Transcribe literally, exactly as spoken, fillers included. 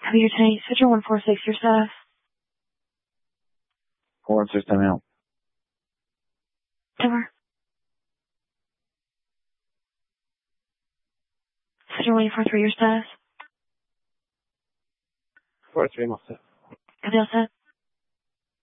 Copy your ten eight, Switcher one four six, your status. four and six, time out. Over. Switcher one four three, your status. four three, I'm all set. Copy all set.